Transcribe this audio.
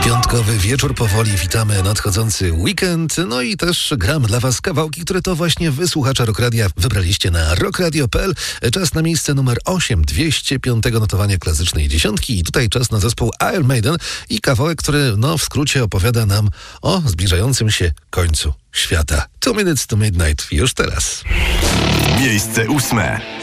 Piątkowy wieczór powoli, witamy nadchodzący weekend, no i też gram dla Was kawałki, które to właśnie wy, słuchacze Rock Radia, wybraliście na rockradio.pl. Czas na miejsce numer 8, 205 notowania klasycznej dziesiątki i tutaj czas na zespół Iron Maiden i kawałek, który w skrócie opowiada nam o zbliżającym się końcu świata. 2 Minutes to Midnight już teraz. Miejsce 8.